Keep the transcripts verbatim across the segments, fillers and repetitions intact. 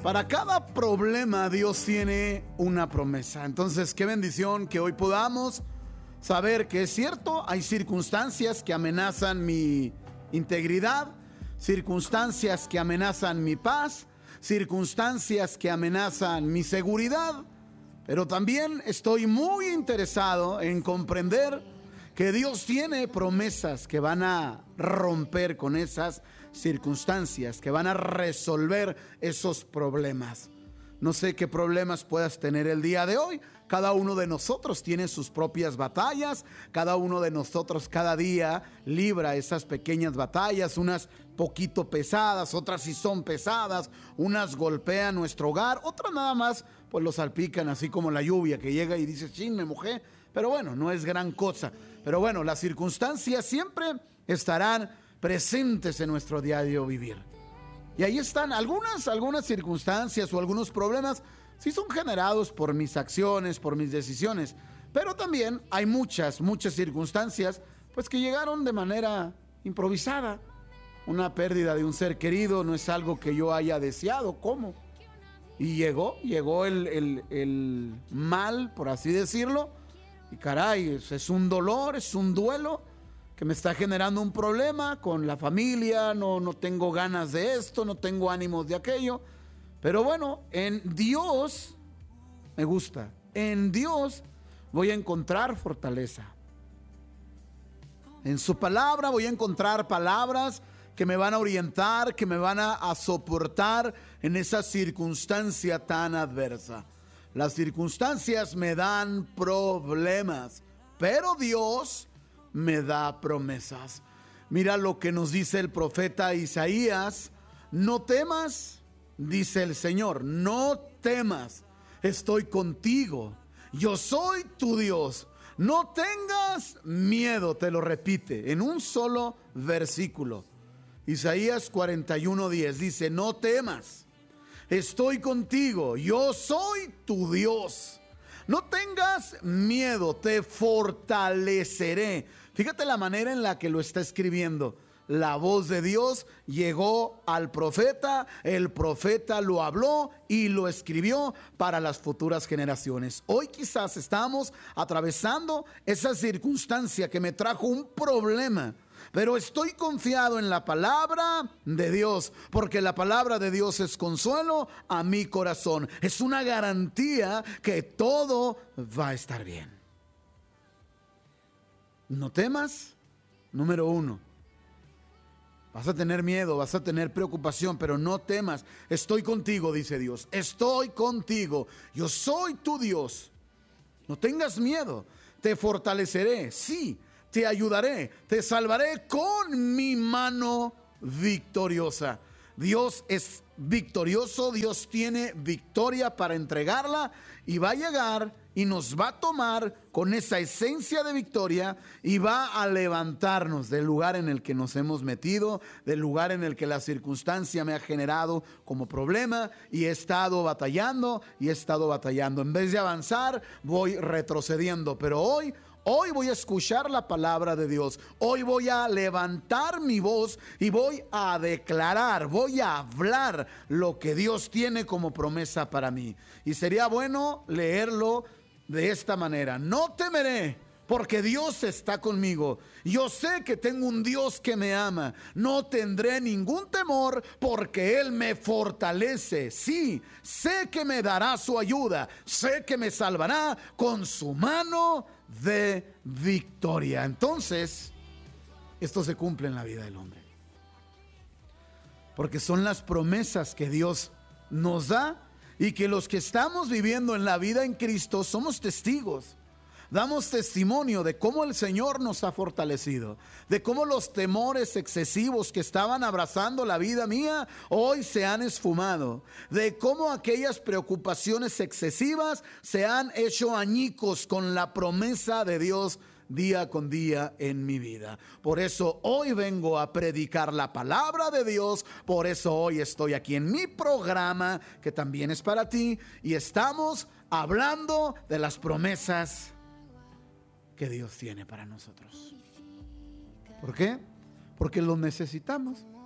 Para cada problema Dios tiene una promesa. Entonces, qué bendición que hoy podamos saber que es cierto, hay circunstancias que amenazan mi integridad, circunstancias que amenazan mi paz, circunstancias que amenazan mi seguridad, pero también estoy muy interesado en comprender que Dios tiene promesas que van a romper con esas circunstancias, que van a resolver esos problemas. No sé qué problemas puedas tener el día de hoy. Cada uno de nosotros tiene sus propias batallas. Cada uno de nosotros cada día libra esas pequeñas batallas, unas poquito pesadas, otras sí son pesadas, unas golpean nuestro hogar, otras nada más pues lo salpican, así como la lluvia que llega y dice, chin, me mojé. Pero bueno, no es gran cosa. Pero bueno, las circunstancias siempre estarán presentes en nuestro diario vivir. Y ahí están algunas, algunas circunstancias o algunos problemas, sí son generados por mis acciones, por mis decisiones. Pero también hay muchas, muchas circunstancias pues que llegaron de manera improvisada. Una pérdida de un ser querido no es algo que yo haya deseado. ¿Cómo? Y llegó, llegó el, el, el mal, por así decirlo. Y caray, es, es un dolor, es un duelo que me está generando un problema con la familia. No, no tengo ganas de esto, no tengo ánimos de aquello. Pero bueno, en Dios me gusta. En Dios voy a encontrar fortaleza. En su palabra voy a encontrar palabras que me van a orientar, que me van a, a soportar en esa circunstancia tan adversa. Las circunstancias me dan problemas, pero Dios me da promesas. Mira lo que nos dice el profeta Isaías: no temas, dice el Señor, no temas, estoy contigo, yo soy tu Dios. No tengas miedo, te lo repite en un solo versículo. Isaías cuarenta y uno diez dice, no temas, estoy contigo, yo soy tu Dios. No tengas miedo, te fortaleceré. Fíjate la manera en la que lo está escribiendo. La voz de Dios llegó al profeta, el profeta lo habló y lo escribió para las futuras generaciones. Hoy quizás estamos atravesando esa circunstancia que me trajo un problema, pero estoy confiado en la palabra de Dios, porque la palabra de Dios es consuelo a mi corazón. Es una garantía que todo va a estar bien. No temas, número uno. Vas a tener miedo, vas a tener preocupación, pero no temas. Estoy contigo, dice Dios. Estoy contigo. Yo soy tu Dios. No tengas miedo. Te fortaleceré. Sí, te ayudaré. Te salvaré con mi mano victoriosa. Dios es victorioso. Dios tiene victoria para entregarla y va a llegar y nos va a tomar con esa esencia de victoria y va a levantarnos del lugar en el que nos hemos metido, del lugar en el que la circunstancia me ha generado como problema y he estado batallando y he estado batallando. En vez de avanzar, voy retrocediendo. Pero hoy, hoy voy a escuchar la palabra de Dios. Hoy voy a levantar mi voz y voy a declarar, voy a hablar lo que Dios tiene como promesa para mí. Y sería bueno leerlo de esta manera: no temeré, porque Dios está conmigo. Yo sé que tengo un Dios que me ama. No tendré ningún temor, porque Él me fortalece. Sí, sé que me dará su ayuda. Sé que me salvará con su mano de victoria. Entonces, esto se cumple en la vida del hombre, porque son las promesas que Dios nos da y que los que estamos viviendo en la vida en Cristo somos testigos. Damos testimonio de cómo el Señor nos ha fortalecido, de cómo los temores excesivos que estaban abrazando la vida mía hoy se han esfumado, de cómo aquellas preocupaciones excesivas se han hecho añicos con la promesa de Dios día con día en mi vida. Por eso hoy vengo a predicar la palabra de Dios. Por eso hoy estoy aquí en mi programa, que también es para ti, y estamos hablando de las promesas que Dios tiene para nosotros. ¿Por qué? Porque lo necesitamos.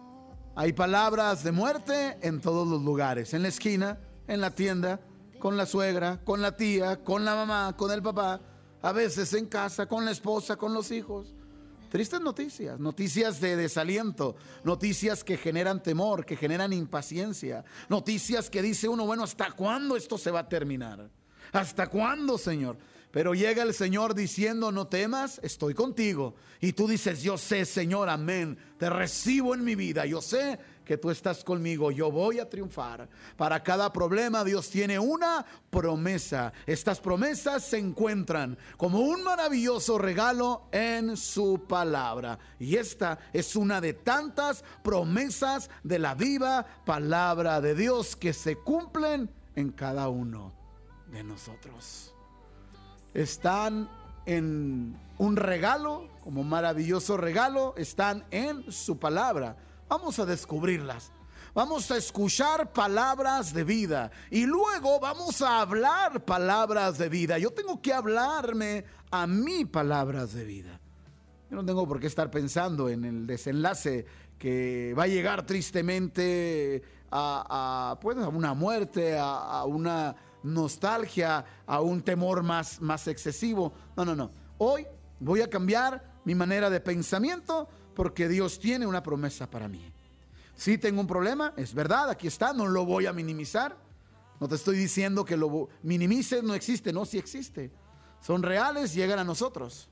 Hay palabras de muerte en todos los lugares, en la esquina, en la tienda, con la suegra, con la tía, con la mamá, con el papá, a veces en casa, con la esposa, con los hijos. Tristes noticias, noticias de desaliento, noticias que generan temor, que generan impaciencia, noticias que dice uno, bueno, ¿hasta cuándo esto se va a terminar? ¿Hasta cuándo, Señor? Pero llega el Señor diciendo, no temas, estoy contigo. Y tú dices, yo sé, Señor, amén, te recibo en mi vida, yo sé que tú estás conmigo, yo voy a triunfar. Para cada problema Dios tiene una promesa. Estas promesas se encuentran como un maravilloso regalo en su palabra. Y esta es una de tantas promesas de la viva palabra de Dios que se cumplen en cada uno de nosotros. Están en un regalo, como maravilloso regalo, están en su palabra. Vamos a descubrirlas. Vamos a escuchar palabras de vida y luego vamos a hablar palabras de vida. Yo tengo que hablarme a mí palabras de vida. Yo no tengo por qué estar pensando en el desenlace que va a llegar tristemente a, a, pues, a una muerte, a, a una nostalgia, a un temor más, más excesivo. No, no, no. Hoy voy a cambiar mi manera de pensamiento porque Dios tiene una promesa para mí. Si tengo un problema, es verdad, aquí está, no lo voy a minimizar. No te estoy diciendo que lo minimices, no existe, no, sí existe. Son reales, llegan a nosotros.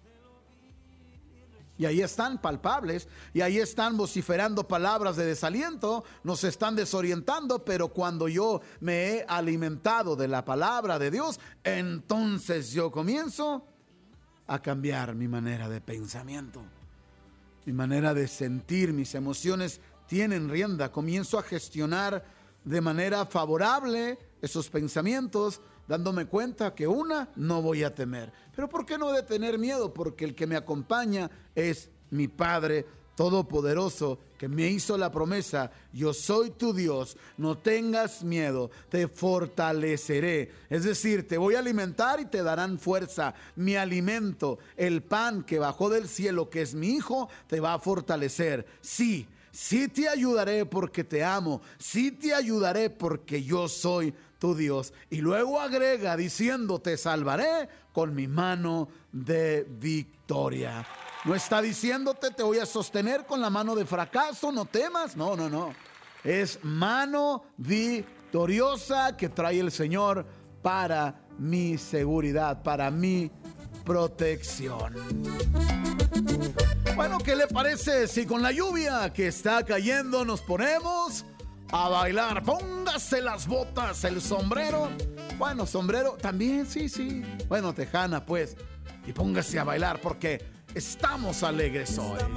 Y ahí están palpables, y ahí están vociferando palabras de desaliento, nos están desorientando, pero cuando yo me he alimentado de la palabra de Dios, entonces yo comienzo a cambiar mi manera de pensamiento, mi manera de sentir, mis emociones tienen rienda, comienzo a gestionar de manera favorable esos pensamientos, dándome cuenta que una, no voy a temer. ¿Pero por qué no de tener miedo? Porque el que me acompaña es mi Padre Todopoderoso, que me hizo la promesa, yo soy tu Dios, no tengas miedo, te fortaleceré. Es decir, te voy a alimentar y te darán fuerza. Mi alimento, el pan que bajó del cielo, que es mi Hijo, te va a fortalecer. Sí, sí te ayudaré porque te amo, sí te ayudaré porque yo soy tu Dios. Y luego agrega diciendo, te salvaré con mi mano de victoria. No está diciéndote, te voy a sostener con la mano de fracaso, no temas. No, no, no. Es mano victoriosa que trae el Señor para mi seguridad, para mi protección. Bueno, ¿qué le parece si con la lluvia que está cayendo nos ponemos a bailar? Póngase las botas, el sombrero. Bueno, sombrero también, sí, sí. Bueno, tejana, pues. Y póngase a bailar porque estamos alegres hoy.